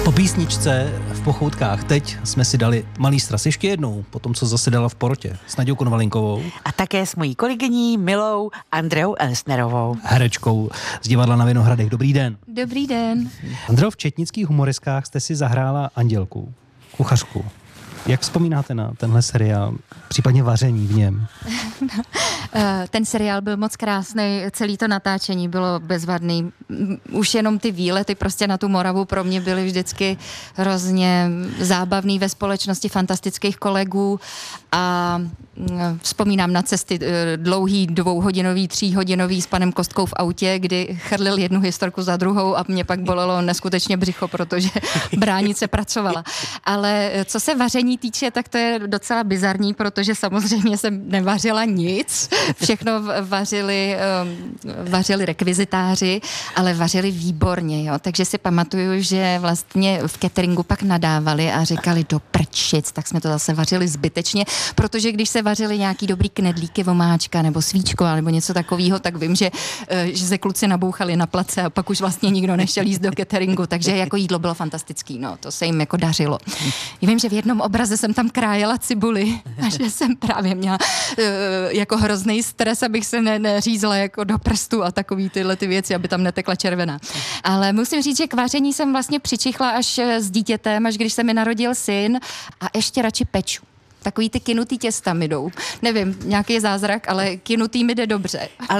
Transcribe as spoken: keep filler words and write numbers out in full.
Po písničce v Pochoutkách teď jsme si dali malý sraz ještě jednou, po tom, co zasedala v porotě s Naďou Konvalinkovou. A také s mojí kolegyní Milou Andreou Elsnerovou. Herečkou z divadla na Vinohradech. Dobrý den. Dobrý den. Andreo, v četnických humoristkách jste si zahrála Andělku, kuchařku. Jak vzpomínáte na tenhle seriál, případně vaření v něm? Ten seriál byl moc krásný, celý to natáčení bylo bezvadný. Už jenom ty výlety prostě na tu Moravu pro mě byly vždycky hrozně zábavný ve společnosti fantastických kolegů a vzpomínám na cesty dlouhý, dvouhodinový, tříhodinový s panem Kostkou v autě, kdy chrlil jednu historku za druhou a mě pak bolelo neskutečně břicho, protože bránice pracovala. Ale co se vaření týče, tak to je docela bizarní, protože samozřejmě jsem nevařila nic. Všechno vařili, vařili rekvizitáři, ale vařili výborně, jo. Takže si pamatuju, že vlastně v cateringu pak nadávali a říkali do prčic, tak jsme to zase vařili zbytečně, protože když se vařili nějaký dobrý knedlíky, vomáčka nebo svíčko nebo něco takového, tak vím, že, že se kluci nabouchali na place a pak už vlastně nikdo nešel jíst do cateringu, takže jako jídlo bylo fantastický, no, to se jim jako dařilo. Vím, že v jednom obraze jsem tam krájela cibuli a že jsem právě měla uh, jako hrozný stres, abych se ne, neřízla jako do prstu a takový tyhle ty věci, aby tam netekla červená. Ale musím říct, že k vaření jsem vlastně přičichla až s dítětem, až když se mi narodil syn a ještě radši peču. Takový ty kynutý těsta mi jdou. Nevím, nějaký zázrak, ale kynutý mi jde dobře. Ale